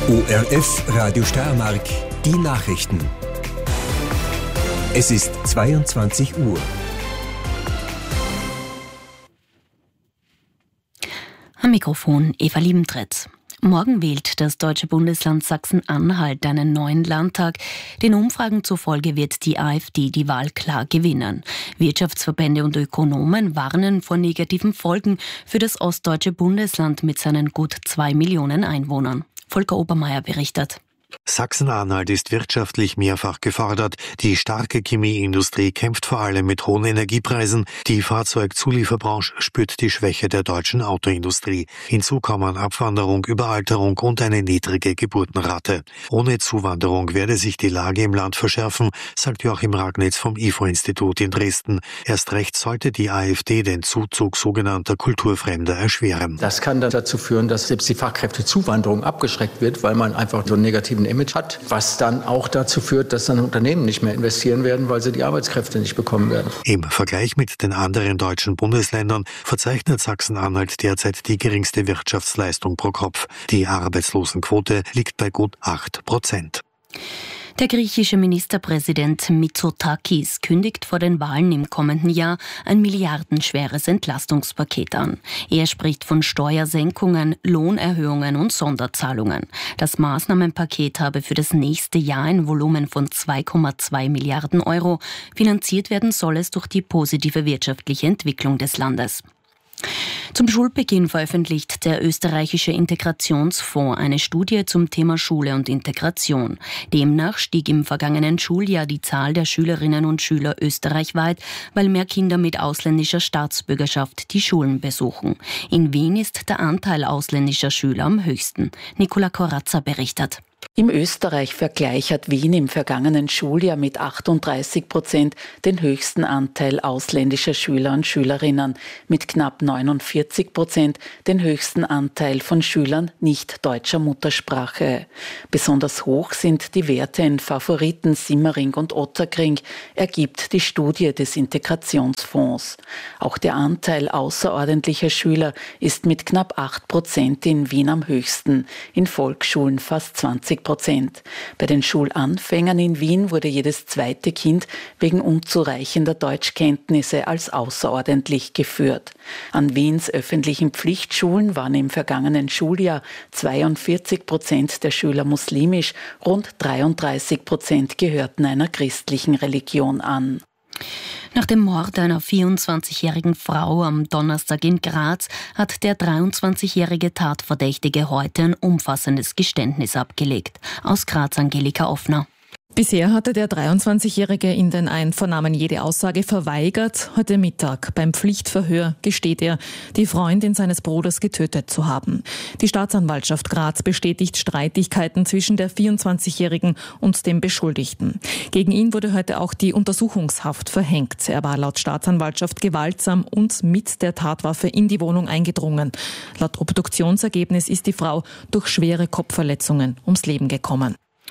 ORF Radio Steiermark, die Nachrichten. Es ist 22 Uhr. Am Mikrofon Eva Liebentritz. Morgen wählt das deutsche Bundesland Sachsen-Anhalt einen neuen Landtag. Den Umfragen zufolge wird die AfD die Wahl klar gewinnen. Wirtschaftsverbände und Ökonomen warnen vor negativen Folgen für das ostdeutsche Bundesland mit seinen gut 2 Millionen Einwohnern. Volker Obermeier berichtet. Sachsen-Anhalt ist wirtschaftlich mehrfach gefordert. Die starke Chemieindustrie kämpft vor allem mit hohen Energiepreisen. Die Fahrzeugzulieferbranche spürt die Schwäche der deutschen Autoindustrie. Hinzu kommen Abwanderung, Überalterung und eine niedrige Geburtenrate. Ohne Zuwanderung werde sich die Lage im Land verschärfen, sagt Joachim Ragnitz vom IFO-Institut in Dresden. Erst recht sollte die AfD den Zuzug sogenannter Kulturfremder erschweren. Das kann dann dazu führen, dass selbst die Fachkräftezuwanderung abgeschreckt wird, weil man einfach so einen negativen Image hat, was dann auch dazu führt, dass dann Unternehmen nicht mehr investieren werden, weil sie die Arbeitskräfte nicht bekommen werden. Im Vergleich mit den anderen deutschen Bundesländern verzeichnet Sachsen-Anhalt derzeit die geringste Wirtschaftsleistung pro Kopf. Die Arbeitslosenquote liegt bei gut 8%. Der griechische Ministerpräsident Mitsotakis kündigt vor den Wahlen im kommenden Jahr ein milliardenschweres Entlastungspaket an. Er spricht von Steuersenkungen, Lohnerhöhungen und Sonderzahlungen. Das Maßnahmenpaket habe für das nächste Jahr ein Volumen von 2,2 Milliarden Euro. Finanziert werden soll es durch die positive wirtschaftliche Entwicklung des Landes. Zum Schulbeginn veröffentlicht der österreichische Integrationsfonds eine Studie zum Thema Schule und Integration. Demnach stieg im vergangenen Schuljahr die Zahl der Schülerinnen und Schüler österreichweit, weil mehr Kinder mit ausländischer Staatsbürgerschaft die Schulen besuchen. In Wien ist der Anteil ausländischer Schüler am höchsten. Nicola Corazza berichtet. Im Österreich-Vergleich hat Wien im vergangenen Schuljahr mit 38% den höchsten Anteil ausländischer Schüler und Schülerinnen, mit knapp 49% den höchsten Anteil von Schülern nicht deutscher Muttersprache. Besonders hoch sind die Werte in Favoriten, Simmering und Ottakring, ergibt die Studie des Integrationsfonds. Auch der Anteil außerordentlicher Schüler ist mit knapp 8% in Wien am höchsten, in Volksschulen fast 20%. Bei den Schulanfängern in Wien wurde jedes zweite Kind wegen unzureichender Deutschkenntnisse als außerordentlich geführt. An Wiens öffentlichen Pflichtschulen waren im vergangenen Schuljahr 42% der Schüler muslimisch, rund 33% gehörten einer christlichen Religion an. Nach dem Mord einer 24-jährigen Frau am Donnerstag in Graz hat der 23-jährige Tatverdächtige heute ein umfassendes Geständnis abgelegt. Aus Graz Angelika Offner. Bisher hatte der 23-Jährige in den Einvernahmen jede Aussage verweigert. Heute Mittag beim Pflichtverhör gesteht er, die Freundin seines Bruders getötet zu haben. Die Staatsanwaltschaft Graz bestätigt Streitigkeiten zwischen der 24-Jährigen und dem Beschuldigten. Gegen ihn wurde heute auch die Untersuchungshaft verhängt. Er war laut Staatsanwaltschaft gewaltsam und mit der Tatwaffe in die Wohnung eingedrungen. Laut Obduktionsergebnis ist die Frau durch schwere Kopfverletzungen ums Leben gekommen.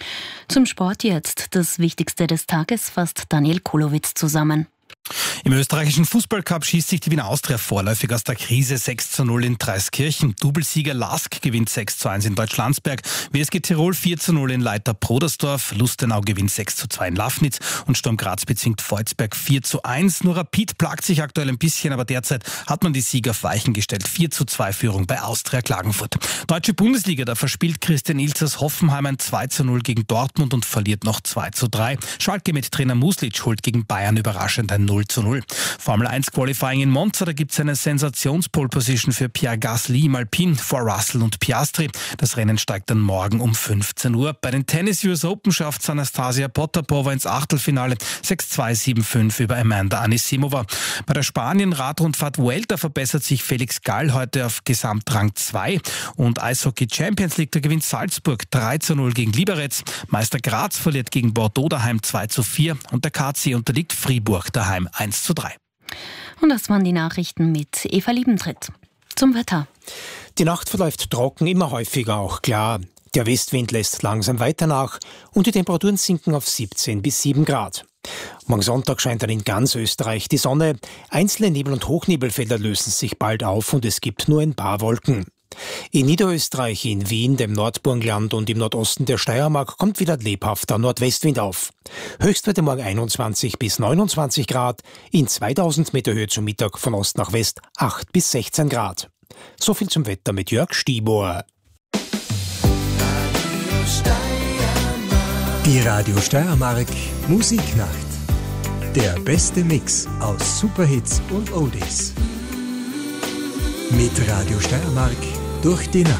Zum Sport jetzt. Das Wichtigste des Tages fasst Daniel Kulowitz zusammen. Im österreichischen Fußballcup schießt sich die Wiener Austria vorläufig aus der Krise 6:0 in Dreiskirchen. Doublesieger Lask gewinnt 6:1 in Deutschlandsberg, WSG Tirol 4:0 in Leiter-Prodersdorf, Lustenau gewinnt 6:2 in Lafnitz und Sturm Graz bezwingt Volzberg 4:1. Nur Rapid plagt sich aktuell ein bisschen, aber derzeit hat man die Sieger auf Weichen gestellt. 4:2 Führung bei Austria Klagenfurt. Deutsche Bundesliga, da verspielt Christian Ilzers Hoffenheim ein 2:0 gegen Dortmund und verliert noch 2:3. Schalke mit Trainer Muslic holt gegen Bayern überraschend ein 0:0. Formel 1 Qualifying in Monza, da gibt es eine Sensations-Pole-Position für Pierre Gasly im Alpine vor Russell und Piastri. Das Rennen steigt dann morgen um 15 Uhr. Bei den Tennis US Open schafft Anastasia Potapova ins Achtelfinale 6:2, 7:5 über Amanda Anisimova. Bei der Spanien-Radrundfahrt Vuelta verbessert sich Felix Gall heute auf Gesamtrang 2. Und Eishockey Champions League, da gewinnt Salzburg 3:0 gegen Liberec. Meister Graz verliert gegen Bordeaux daheim 2:4 und der KC unterliegt Fribourg daheim 1:3. Und das waren die Nachrichten mit Eva Liebentritz. Zum Wetter. Die Nacht verläuft trocken, immer häufiger auch klar. Der Westwind lässt langsam weiter nach und die Temperaturen sinken auf 17 bis 7 Grad. Morgen Sonntag scheint dann in ganz Österreich die Sonne. Einzelne Nebel- und Hochnebelfelder lösen sich bald auf und es gibt nur ein paar Wolken. In Niederösterreich, in Wien, dem Nordburgenland und im Nordosten der Steiermark kommt wieder lebhafter Nordwestwind auf. Höchstwerte morgen 21 bis 29 Grad, in 2000 Meter Höhe zum Mittag von Ost nach West 8 bis 16 Grad. So viel zum Wetter mit Jörg Stieber. Die Radio Steiermark Musiknacht. Der beste Mix aus Superhits und Oldies. Mit Radio Steiermark durch die Nacht.